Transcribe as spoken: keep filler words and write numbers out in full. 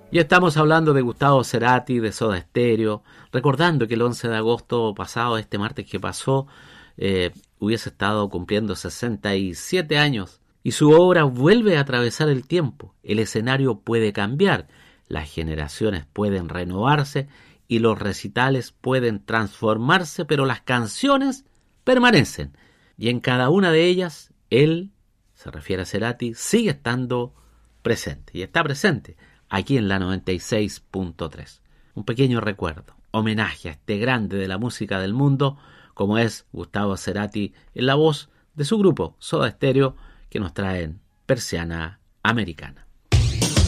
Y estamos hablando de Gustavo Cerati, de Soda Stereo, recordando que el once de agosto pasado, este martes que pasó, eh, hubiese estado cumpliendo sesenta y siete años y su obra vuelve a atravesar el tiempo. El escenario puede cambiar, las generaciones pueden renovarse y los recitales pueden transformarse, pero las canciones permanecen. Y en cada una de ellas, él, se refiere a Cerati, sigue estando presente. Y está presente aquí en la noventa y seis punto tres. Un pequeño recuerdo, homenaje a este grande de la música del mundo, como es Gustavo Cerati, en la voz de su grupo Soda Stereo, que nos traen Persiana Americana.